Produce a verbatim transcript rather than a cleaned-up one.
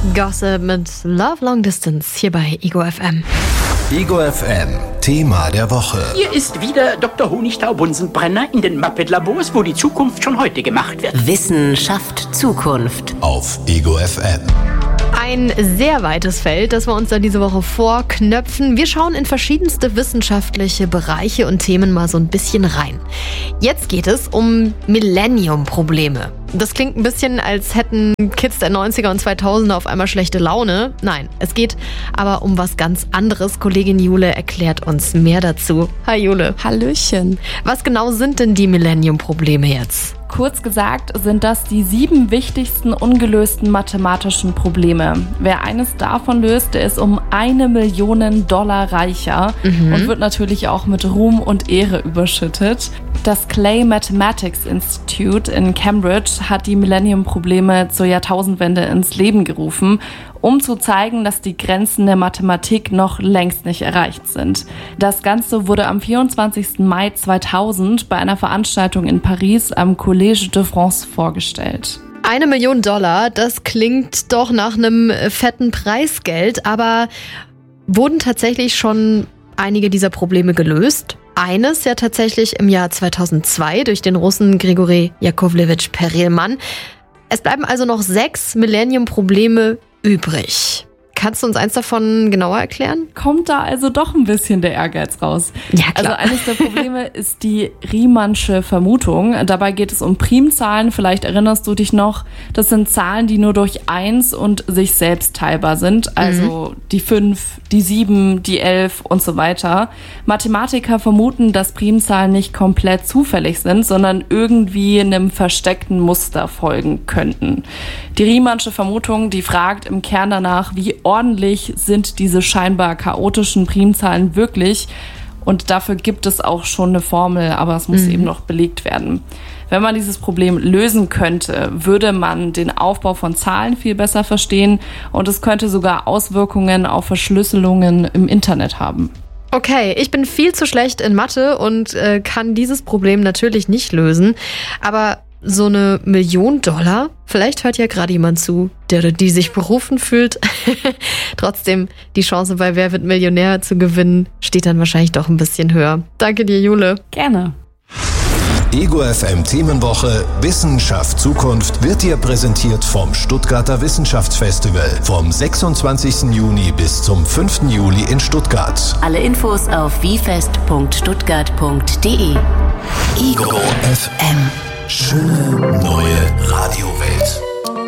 Gossip mit Love Long Distance hier bei Ego F M. Ego F M, Thema der Woche. Hier ist wieder Doktor Honigtau-Bunsenbrenner in den Muppet-Labors, wo die Zukunft schon heute gemacht wird. Wissen schafft Zukunft. Auf Ego F M. Ein sehr weites Feld, das wir uns da diese Woche vorknöpfen. Wir schauen in verschiedenste wissenschaftliche Bereiche und Themen mal so ein bisschen rein. Jetzt geht es um Millennium-Probleme. Das klingt ein bisschen, als hätten Kids der neunziger und zweitausender auf einmal schlechte Laune. Nein, es geht aber um was ganz anderes. Kollegin Jule erklärt uns mehr dazu. Hi Jule. Hallöchen. Was genau sind denn die Millennium-Probleme jetzt? Kurz gesagt sind das die sieben wichtigsten ungelösten mathematischen Probleme. Wer eines davon löst, der ist um eine Million Dollar reicher mhm. und wird natürlich auch mit Ruhm und Ehre überschüttet. Das Clay Mathematics Institute in Cambridge hat die Millennium-Probleme zur Jahrtausendwende ins Leben gerufen, um zu zeigen, dass die Grenzen der Mathematik noch längst nicht erreicht sind. Das Ganze wurde am vierundzwanzigsten Mai zweitausend bei einer Veranstaltung in Paris am Collège de France vorgestellt. Eine Million Dollar, das klingt doch nach einem fetten Preisgeld, aber wurden tatsächlich schon einige dieser Probleme gelöst? Eines ja tatsächlich im Jahr zweitausendzwei durch den Russen Grigori Jakovlewitsch Perelman. Es bleiben also noch sechs Millennium-Probleme übrig. Kannst du uns eins davon genauer erklären? Kommt da also doch ein bisschen der Ehrgeiz raus. Ja, klar. Also eines der Probleme ist die Riemannsche Vermutung. Dabei geht es um Primzahlen. Vielleicht erinnerst du dich noch, das sind Zahlen, die nur durch eins und sich selbst teilbar sind. Also mhm. die fünf, die sieben, die elf und so weiter. Mathematiker vermuten, dass Primzahlen nicht komplett zufällig sind, sondern irgendwie einem versteckten Muster folgen könnten. Die Riemannsche Vermutung, die fragt im Kern danach, wie ordentlich sind diese scheinbar chaotischen Primzahlen wirklich? Und dafür gibt es auch schon eine Formel, aber es muss mhm. eben noch belegt werden. Wenn man dieses Problem lösen könnte, würde man den Aufbau von Zahlen viel besser verstehen und es könnte sogar Auswirkungen auf Verschlüsselungen im Internet haben. Okay, ich bin viel zu schlecht in Mathe und äh, kann dieses Problem natürlich nicht lösen, aber so eine Million Dollar? Vielleicht hört ja gerade jemand zu, der oder die sich berufen fühlt. Trotzdem, die Chance bei Wer wird Millionär zu gewinnen, steht dann wahrscheinlich doch ein bisschen höher. Danke dir, Jule. Gerne. Ego F M Themenwoche Wissenschaft Zukunft wird dir präsentiert vom Stuttgarter Wissenschaftsfestival vom sechsundzwanzigsten Juni bis zum fünften Juli in Stuttgart. Alle Infos auf wifest punkt stuttgart punkt de. Ego F M. Schöne neue Radiowelt.